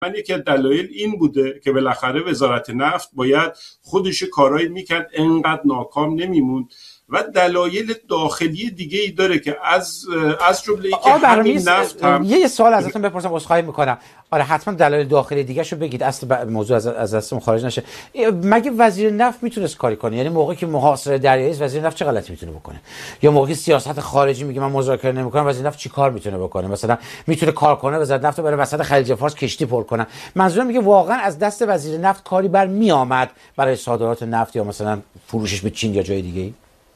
یکی از دلایل این بوده که بالاخره وزارت نفت باید خودش کارایی میکرد، انقدر ناکام نمیموند و دلایل داخلی دیگه ای داره که از جمله ای که همین نفت هم. یه سوال ازتون بپرسم، عذرخواهی میکنم. آره حتما دلایل داخلی دیگه شو بگید، اصل موضوع از دستمون خارج نشه. مگه وزیر نفت میتونست کاری کنه؟ یعنی موقعی که محاصره دریایی است وزیر نفت چه غلطی میتونه بکنه؟ یا موقعی سیاست خارجی میگه من مذاکره نمیکنم، وزیر نفت چیکار میتونه بکنه؟ مثلا میتونه کار کنه وزارت نفت بره وسط خلیج فارس کشتی پر کنه؟ منظورم میگه واقعا از دست وزیر نفت کاری برمیآمد برای صادرات نفت یا مثلا فروشش به چین یا جای دیگه؟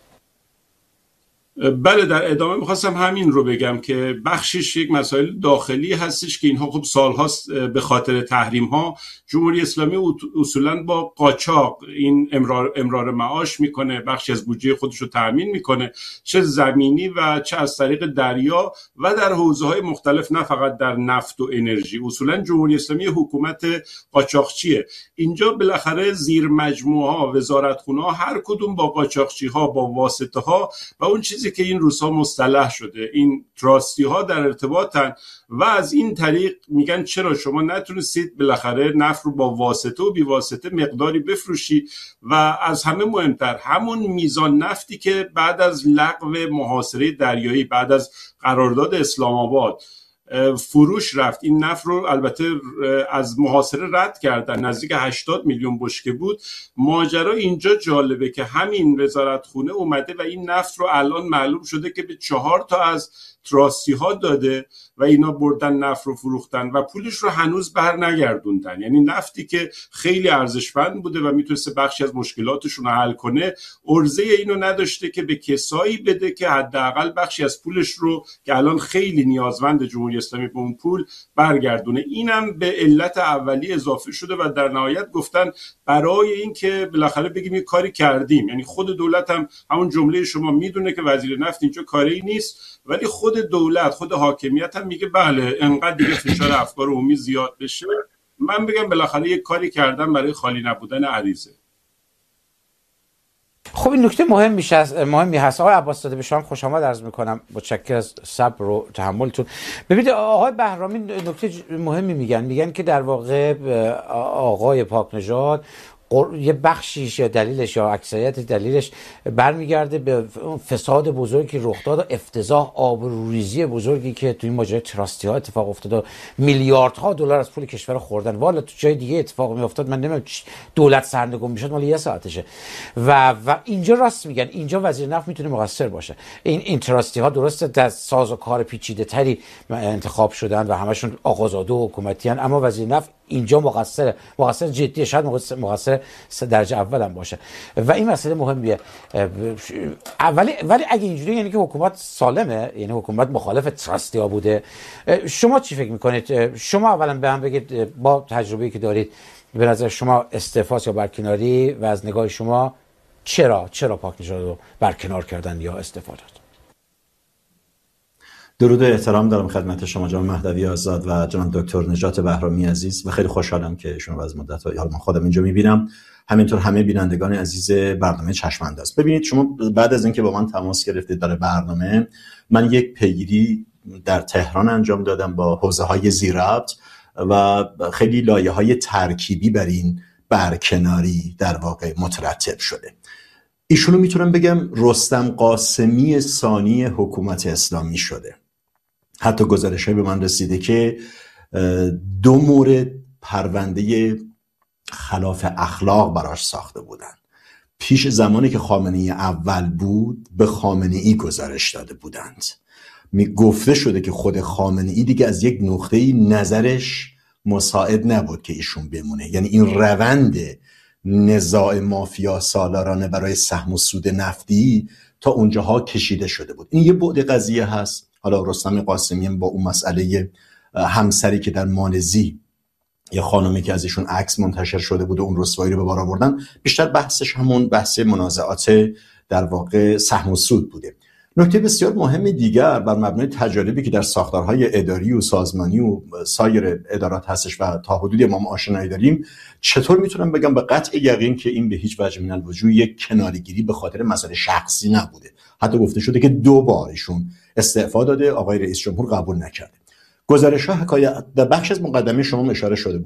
بله، در ادامه میخواستم همین رو بگم که بخشش یک مسائل داخلی هستش که اینها خب سالهاست به خاطر تحریم ها جمهوری اسلامی اصولا با قاچاق این امرار معاش میکنه، بخشی از بودجه خودش رو تامین میکنه، چه زمینی و چه از طریق دریا و در حوزه‌های مختلف، نه فقط در نفت و انرژی. اصولا جمهوری اسلامی حکومت قاچاقچیه. اینجا بالاخره زیر مجموعه ها، وزارتخونه ها، هر کدوم با قاچاقچی ها، با واسطه ها و اون چیزی که این روزها مصطلح شده این تراستی ها در ارتباطن و از این طریق میگن چرا شما نتونستید بالاخره نفت رو با واسطه و بی واسطه مقداری بفروشی. و از همه مهمتر همون میزان نفتی که بعد از لغو محاصره دریایی، بعد از قرارداد اسلام آباد فروش رفت، این نفت رو البته از محاصره رد کردن، نزدیک 80 میلیون بشکه بود. ماجرا اینجا جالبه که همین وزارتخونه اومده و این نفت رو الان معلوم شده که به 4 تا از تراسی ها داده و اینا بردن نفت رو فروختن و پولش رو هنوز بر نگردوندن. یعنی نفتی که خیلی ارزشمند بوده و میتونسته بخشی از مشکلاتشون رو حل کنه، عرضه اینو نداشته که به کسایی بده که حداقل بخشی از پولش رو که الان خیلی نیازمند جمهوری اسلامی به اون پول برگردونه. اینم به علت اولی اضافه شده و در نهایت گفتن برای این که بالاخره بگیم یه کاری کردیم. یعنی خود دولت هم همون جمله شما میدونه که وزیر نفت اینجا کاری نیست، ولی خود دولت، خود حاکمیت هم میگه بله انقدر دیگه فشار افکار عمومی زیاد بشه، من بگم بالاخره یک کاری کردم برای خالی نبودن عریضه. خب این نکته مهمی هست. آقای عباس‌زاده به شما خوش آمد عرض میکنم، متشکرم از صبر و تحملتون. ببینید آقای بهرامی نکته مهمی میگن که در واقع آقای پاکنژاد یه بخشیش یا دلیلش یا اکثریت دلیلش برمیگرده به فساد بزرگی رخ داد و افتضاح آبروریزی بزرگی که توی این ماجرای تراستی ها اتفاق افتاد و میلیاردها دلار از پول کشور خوردن. والا تو جای دیگه اتفاق میافتاد من نمیدونم دولت سرنگون میشد مال یه ساعتشه. و اینجا راست میگن، اینجا وزیر نفت میتونه مقصر باشه. این تراستی ها درسته در ساز و کار پیچیده تری انتخاب شدن و همشون آقازاده و حکومتی هن، اما وزیر نفت اینجا مقصر جدیه، شاید مقصر درجه اول هم باشه و این مسئله مهمیه. ولی اگه اینجوری یعنی که حکومت سالمه، یعنی حکومت مخالف تراستی ها بوده. شما چی فکر میکنید؟ شما اولا به هم بگید با تجربه‌ای که دارید به نظر شما استعفاست یا برکناری و از نگاه شما چرا پاکنژاد رو برکنار کردن یا استعفا داد؟ درود و احترام دارم خدمت شما جناب مهدوی آزاد و جناب دکتر نجات بهرامی عزیز و خیلی خوشحالم که شما از مدت من خودم اینجا میبینم، همینطور همه بینندگان عزیز برنامه چشم‌انداز. ببینید شما بعد از اینکه با من تماس گرفتید در برنامه، من یک پیگیری در تهران انجام دادم با حوزه‌های ذی‌ربط و خیلی لایه‌های ترکیبی بر این برکناری در واقع مترتب شده. ایشونو میتونم بگم رستم قاسمی ثانی حکومت اسلامی شده. حتی گزارش‌های به من رسیده که 2 مورد پرونده خلاف اخلاق براش ساخته بودن. پیش زمانی که خامنه‌ای اول بود به خامنه‌ای گزارش داده بودند. گفته شده که خود خامنه‌ای دیگه از یک نقطه‌ای نظرش مساعد نبود که ایشون بمونه. یعنی این روند نزاع مافیا سالارانه برای سهم و سود نفتی تا اونجاها کشیده شده بود. این یه بعد قضیه هست. حالا رستم قاسمی با اون مسئله همسری که در مالزی یه خانمی که از ایشون عکس منتشر شده بود و اون رسوایی رو به بار آوردن، بیشتر بحثش همون بحث منازعات در واقع سهم و سود بوده. نکته بسیار مهم دیگر بر مبنای تجاربی که در ساختارهای اداری و سازمانی و سایر ادارات هستش و تا حدودی ما آشنایی داریم، چطور میتونم بگم به قطع یقین که این به هیچ وجه من الوجوه یک کناره‌گیری به خاطر مسئله شخصی نبوده. حتی گفته شده که 2 بار ایشون استعفا داده، آقای رئیس جمهور قبول نکرده. گزارش‌ها حکایت در بخش از مقدمه شما اشاره شده بود